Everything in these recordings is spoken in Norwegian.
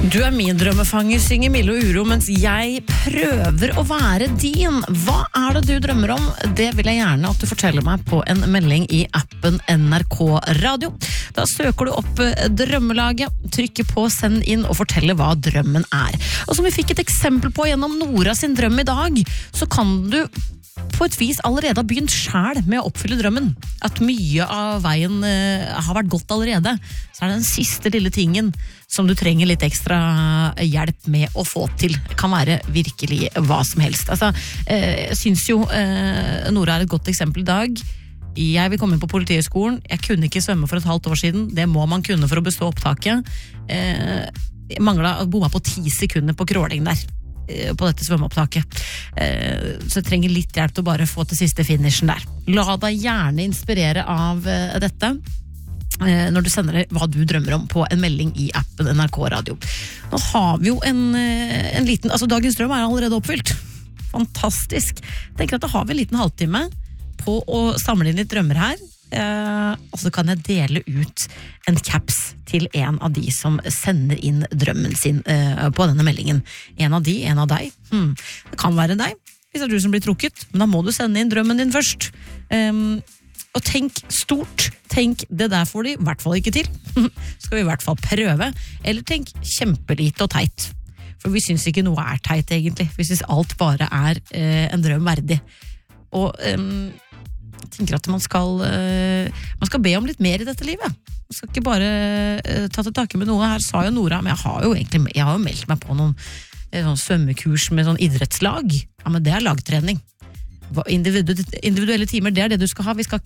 Du min drømmefanger, synger Mille og Uro, mens jeg prøver å være din. Hva det du drømmer om? Det vil jeg gjerne at du forteller meg på en melding i appen NRK Radio. Da søker du opp drømmelaget, trykker på send inn og forteller hva drømmen Og som vi fikk et eksempel på gjennom Nora sin drøm i dag, så kan du på et vis allerede ha begynt selv med å oppfylle drømmen. At mye av veien har vært godt allerede. Så det den siste lille tingen som du trenger litt ekstra hjelp med å få til. Det kan være virkelig hva som helst. Altså, jeg synes jo Nora et godt eksempel i dag. Jeg vil komme inn på politihøgskolen. Jeg kunne ikke svømme for et halvt år siden. Det må man kunne for å bestå opptaket. Jeg bomma på 10 sekunder på crawling der. På dette svømmeopptaket. Så jeg trenger litt hjelp til å bare få til siste finishen der. La deg gjerne inspirere av dette når du sender hva du drømmer om på en melding i appen NRK Radio. Nå har vi jo en liten, altså dagens drøm allerede oppfylt. Fantastisk. Jeg tenker at da har vi en liten halvtime på å samle inn litt drømmer her. Og så kan jeg dele ut en caps til en av de som sender inn drømmen sin på denne meldingen. En av deg. Det kan være deg, hvis det du som blir trukket, men da må du sende inn drømmen din først. Og tenk stort. Tenk, det der får de i hvert fall ikke til. Skal vi i hvert fall prøve. Eller tenk kjempelite og teit. For vi synes ikke noe teit egentlig. Vi synes alt bare en drøm verdig. Og jeg tenker at man skal be om litt mer i dette livet. Man skal ikke bare ta til takke med noe. Her sa jo Nora, men jeg har jo meldt meg på noen svømmekurs med sånn idrettslag. Ja, men det lagtrening. Individuelle timer, det det du skal ha. Vi skal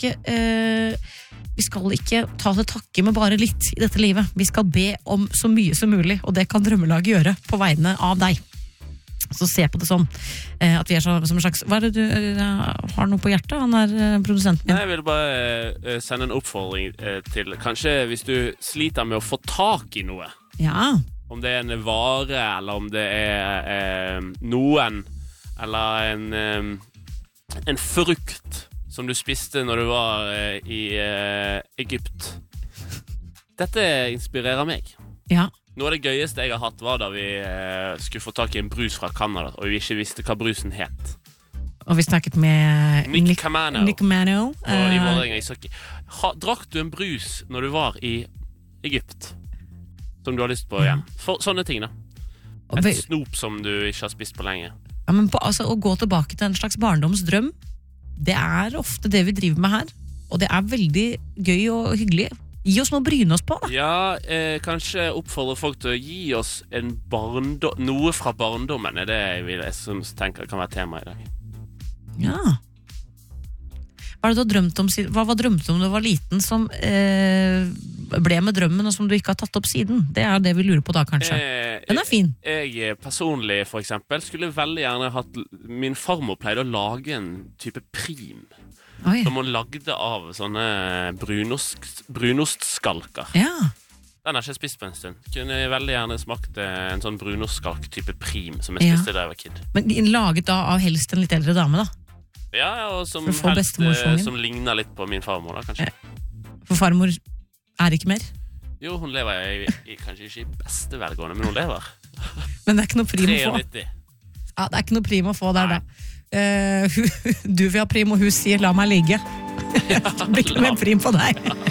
ikke ta til takke med bare litt i dette livet. Vi skal be om så mye som mulig, og det kan drømmelaget gjøre på vegne av deg. Så se på det sånn at vi som en slags, hva det du har noe på hjertet? Han produsenten min. Nei, jeg vil bare sende en oppfordring til, kanskje hvis du sliter med å få tak i noe. Ja. Om det en vare, eller om det noen, eller en frukt som du spiste når du var i Egypt. Dette inspirerer meg. Ja. Noe av det gøyeste jeg har hatt var da vi skulle få tak i en brus fra Canada, og vi ikke visste hva brusen het. Og vi snakket med Nick Camano. Og i Vålerenga i Søkki. Drakk du en brus når du var i Egypt? Som du har lyst på igjen? For sånne ting da. Et snop som du ikke har spist på lenge. Ja, men å gå tilbake til en slags barndomsdrøm, det ofte det vi driver med her. Og det veldig gøy og hyggelig. Gi oss noe å bryne oss på, da. Ja, kanskje oppfordre folk til å gi oss noe fra barndommen, det jeg tenker kan være tema i dag. Ja. Hva var drømt om da du var liten som ble med drømmen, og som du ikke har tatt opp siden? Det det vi lurer på da, kanskje. Den fin. Jeg personlig, for eksempel, skulle veldig gjerne hatt min farmor pleide å lage en type prim. Oi. Som hun lagde av sånne brunostskalker. Ja. Den har jeg ikke spist på en stund. Kunne jeg veldig gjerne smakt en sånn brunostskalk-type prim som jeg spiste da jeg var kid. Men laget da av helst en litt eldre dame, da? Ja, og som helst som ligner litt på min farmor da, kanskje. For farmor ikke mer? Jo, hun lever kanskje ikke i beste velgående, men hun lever. Men det ikke noe prim å få. 93. Ja, det ikke noe prim å få der da. Du vil ha prim, og hun sier la meg ligge. Det blir ikke mer prim på deg.